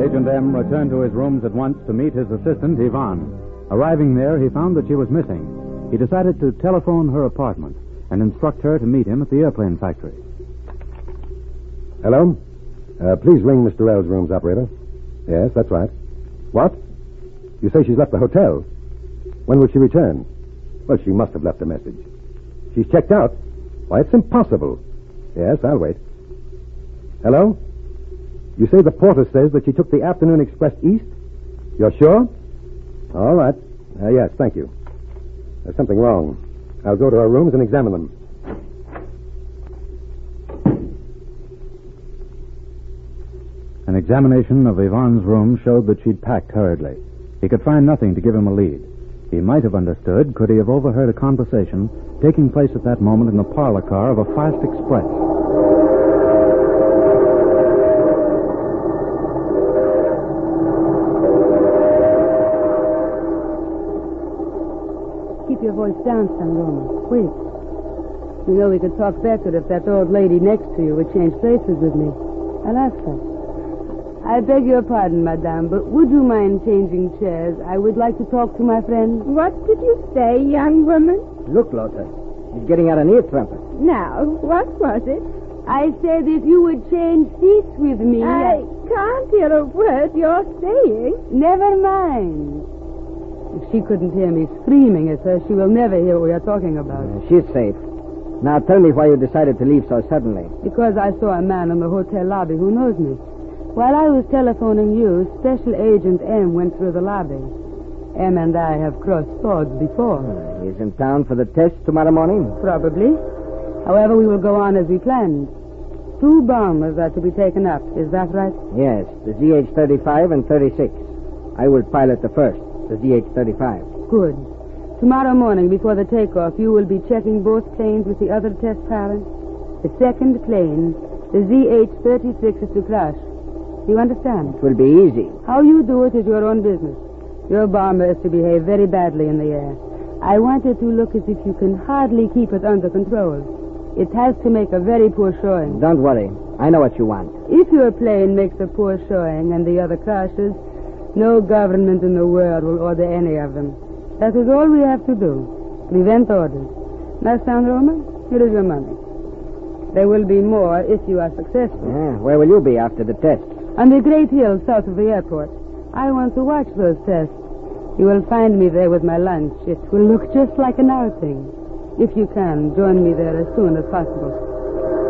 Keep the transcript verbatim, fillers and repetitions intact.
Agent M returned to his rooms at once to meet his assistant, Yvonne. Arriving there, he found that she was missing. He decided to telephone her apartment and instruct her to meet him at the airplane factory. Hello? Uh, please ring Mister L's rooms, operator. Yes, that's right. What? You say she's left the hotel? When will she return? Well, she must have left a message. She's checked out? Why, it's impossible. Yes, I'll wait. Hello? You say the porter says that she took the afternoon express east? You're sure? All right. Uh, yes, thank you. There's something wrong. I'll go to her rooms and examine them. An examination of Yvonne's room showed that she'd packed hurriedly. He could find nothing to give him a lead. He might have understood could he have overheard a conversation taking place at that moment in the parlor car of a fast express. Keep your voice down, son Roman. Quick. You know we could talk better if that old lady next to you would change places with me. I'll ask her. I beg your pardon, madame, but would you mind changing chairs? I would like to talk to my friend. What did you say, young woman? Look, Lothar. He's getting out an ear trumpet. Now, what was it? I said if you would change seats with me... I, I can't hear a word you're saying. Never mind. If she couldn't hear me screaming at her, she will never hear what we are talking about. Uh, she's safe. Now tell me why you decided to leave so suddenly. Because I saw a man in the hotel lobby who knows me. While I was telephoning you, Special Agent M went through the lobby. M and I have crossed swords before. Uh, he's in town for the test tomorrow morning? Probably. However, we will go on as we planned. Two bombers are to be taken up. Is that right? Yes, the Z H thirty-five and thirty-six. I will pilot the first, the Z H thirty-five. Good. Tomorrow morning, before the takeoff, you will be checking both planes with the other test pilots. The second plane, the Z H thirty-six, is to crash. Do you understand? It will be easy. How you do it is your own business. Your bomber is to behave very badly in the air. I want it to look as if you can hardly keep it under control. It has to make a very poor showing. Don't worry. I know what you want. If your plane makes a poor showing and the other crashes, no government in the world will order any of them. That is all we have to do. Prevent orders. Now, sound, Roman? Here is your money. There will be more if you are successful. Yeah, where will you be after the test? On the great hill south of the airport. I want to watch those tests. You will find me there with my lunch. It will look just like an outing. If you can, join me there as soon as possible.